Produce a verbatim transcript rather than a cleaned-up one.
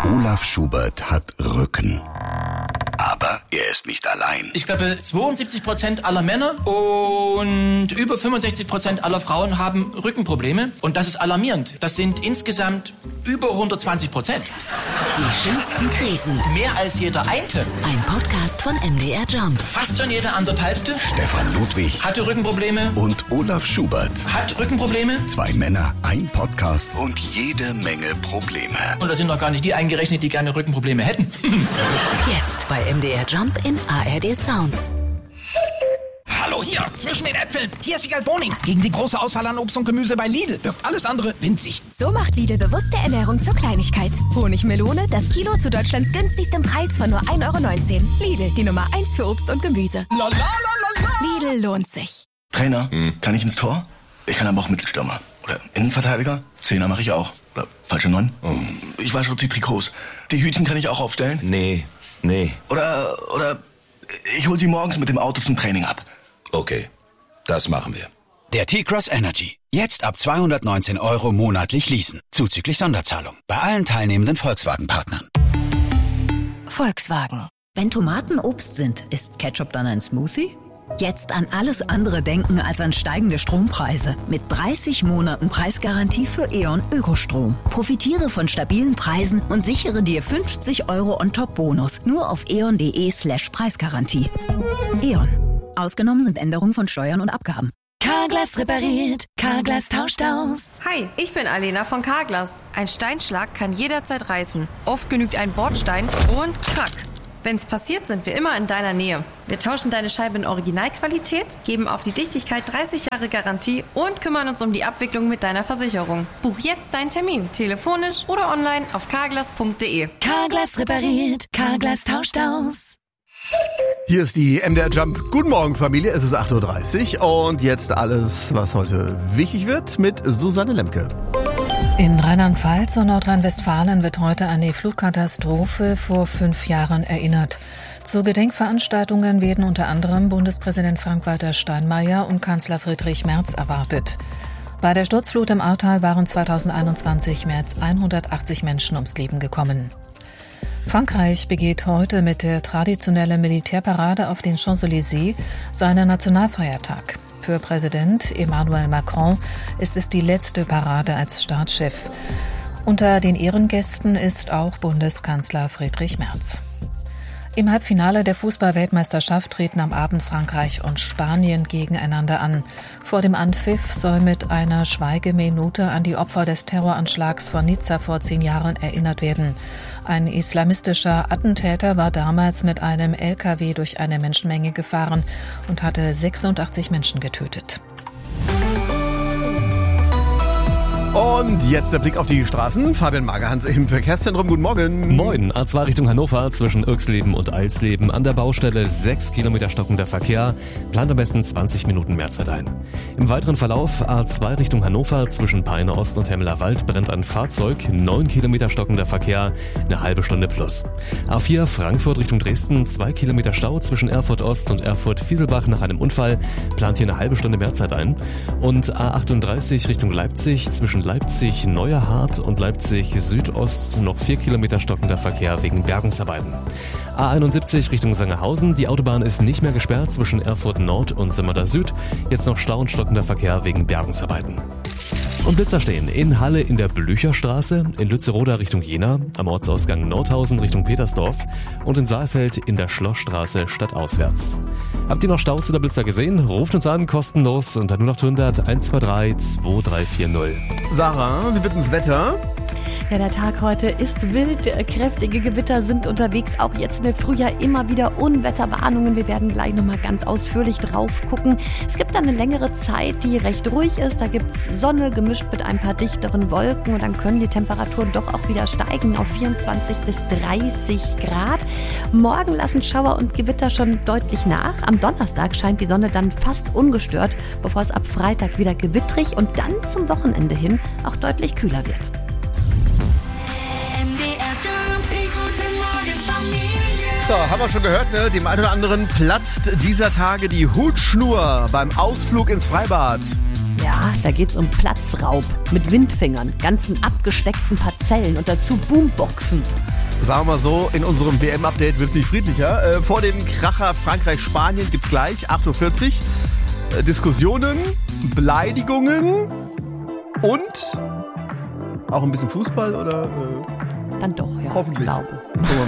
Olaf Schubert hat Rücken. Aber er ist nicht allein. Ich glaube, zweiundsiebzig Prozent aller Männer und über fünfundsechzig Prozent aller Frauen haben Rückenprobleme. Und das ist alarmierend. Das sind insgesamt über hundertzwanzig Prozent. Die schönsten Krisen. Mehr als jeder Einte. Ein Podcast von M D R Jump. Fast schon jeder anderthalbte. Stefan Ludwig Hatte Rückenprobleme. und Olaf Schubert. Hat Rückenprobleme. Zwei Männer, ein Podcast und jede Menge Probleme. Und da sind noch gar nicht die eingerechnet, die gerne Rückenprobleme hätten. Jetzt bei M D R Jump in A R D Sounds. Hallo hier, zwischen den Äpfeln. Hier ist Wiegald Boning. Gegen die große Auswahl an Obst und Gemüse bei Lidl wirkt alles andere winzig. So macht Lidl bewusste Ernährung zur Kleinigkeit. Honigmelone, das Kilo zu Deutschlands günstigstem Preis von nur ein Euro neunzehn. Lidl, die Nummer eins für Obst und Gemüse. La, la, la, la, la. Lidl lohnt sich. Trainer, hm. kann ich ins Tor? Ich kann aber auch Mittelstürmer. Oder Innenverteidiger? Zehner mache ich auch. Oder falsche Neun? Oh. Ich wasche auch die Trikots. Die Hütchen kann ich auch aufstellen? Nee, nee. Oder, oder ich hol sie morgens mit dem Auto zum Training ab. Okay, das machen wir. Der T-Cross Energy. Jetzt ab zweihundertneunzehn Euro monatlich leasen. Zuzüglich Sonderzahlung. Bei allen teilnehmenden Volkswagen-Partnern. Volkswagen. Wenn Tomaten Obst sind, ist Ketchup dann ein Smoothie? Jetzt an alles andere denken als an steigende Strompreise. Mit dreißig Monaten Preisgarantie für E.ON Ökostrom. Profitiere von stabilen Preisen und sichere dir fünfzig Euro On-Top-Bonus. Nur auf eon.de slash Preisgarantie. E.ON. Ausgenommen sind Änderungen von Steuern und Abgaben. Carglass repariert. Carglass tauscht aus. Hi, ich bin Alena von Carglass. Ein Steinschlag kann jederzeit reißen. Oft genügt ein Bordstein und krack. Wenn's passiert, sind wir immer in deiner Nähe. Wir tauschen deine Scheibe in Originalqualität, geben auf die Dichtigkeit dreißig Jahre Garantie und kümmern uns um die Abwicklung mit deiner Versicherung. Buch jetzt deinen Termin, telefonisch oder online auf carglass punkt de. Carglass repariert. Carglass tauscht aus. Hier ist die M D R Jump. Guten Morgen, Familie. Es ist acht Uhr dreißig und jetzt alles, was heute wichtig wird, mit Susanne Lemke. In Rheinland-Pfalz und Nordrhein-Westfalen wird heute an die Flutkatastrophe vor fünf Jahren erinnert. Zu Gedenkveranstaltungen werden unter anderem Bundespräsident Frank-Walter Steinmeier und Kanzler Friedrich Merz erwartet. Bei der Sturzflut im Ahrtal waren zweitausendeinundzwanzig mehr als hundertachtzig Menschen ums Leben gekommen. Frankreich begeht heute mit der traditionellen Militärparade auf den Champs-Élysées seinen Nationalfeiertag. Für Präsident Emmanuel Macron ist es die letzte Parade als Staatschef. Unter den Ehrengästen ist auch Bundeskanzler Friedrich Merz. Im Halbfinale der Fußball-Weltmeisterschaft treten am Abend Frankreich und Spanien gegeneinander an. Vor dem Anpfiff soll mit einer Schweigeminute an die Opfer des Terroranschlags von Nizza vor zehn Jahren erinnert werden. Ein islamistischer Attentäter war damals mit einem L K W durch eine Menschenmenge gefahren und hatte sechsundachtzig Menschen getötet. Und jetzt der Blick auf die Straßen. Fabian Magerhans im Verkehrszentrum. Guten Morgen. Moin. A zwei Richtung Hannover zwischen Irxleben und Eilsleben. An der Baustelle sechs Kilometer stockender Verkehr. Plant am besten zwanzig Minuten Mehrzeit ein. Im weiteren Verlauf A zwei Richtung Hannover zwischen Peine Ost und Hemmeler Wald brennt ein Fahrzeug. neun Kilometer stockender Verkehr. Eine halbe Stunde plus. A vier Frankfurt Richtung Dresden. zwei Kilometer Stau zwischen Erfurt Ost und Erfurt Fieselbach nach einem Unfall. Plant hier eine halbe Stunde Mehrzeit ein. Und A achtunddreißig Richtung Leipzig zwischen Leipzig Neuerhart und Leipzig Südost noch vier Kilometer stockender Verkehr wegen Bergungsarbeiten. A einundsiebzig Richtung Sangerhausen. Die Autobahn ist nicht mehr gesperrt zwischen Erfurt Nord und Simmerda Süd. Jetzt noch Stau und stockender Verkehr wegen Bergungsarbeiten. Und Blitzer stehen in Halle in der Blücherstraße, in Lützeroda Richtung Jena, am Ortsausgang Nordhausen Richtung Petersdorf und in Saalfeld in der Schlossstraße stadtauswärts. Habt ihr noch Staus oder Blitzer gesehen? Ruft uns an, kostenlos unter null acht hundert eins zwei drei zwei drei vier null. Sarah, wie wird ins Wetter? Ja, der Tag heute ist wild. Kräftige Gewitter sind unterwegs. Auch jetzt in der Frühjahr immer wieder Unwetterwarnungen. Wir werden gleich nochmal ganz ausführlich drauf gucken. Es gibt dann eine längere Zeit, die recht ruhig ist. Da gibt es Sonne gemischt mit ein paar dichteren Wolken. Und dann können die Temperaturen doch auch wieder steigen auf vierundzwanzig bis dreißig Grad. Morgen lassen Schauer und Gewitter schon deutlich nach. Am Donnerstag scheint die Sonne dann fast ungestört, bevor es ab Freitag wieder gewittrig und dann zum Wochenende hin auch deutlich kühler wird. So, haben wir schon gehört, ne? Dem einen oder anderen platzt dieser Tage die Hutschnur beim Ausflug ins Freibad. Ja, Ja, da geht's um Platzraub mit Windfingern, ganzen abgesteckten Parzellen und dazu Boomboxen. Sagen wir mal so, in unserem W M-Update wird es nicht friedlicher. Äh, vor dem Kracher Frankreich-Spanien gibt's gleich, acht Uhr vierzig, äh, Diskussionen, Beleidigungen und auch ein bisschen Fußball oder? Äh, Dann doch, ja. Hoffentlich. Glaube.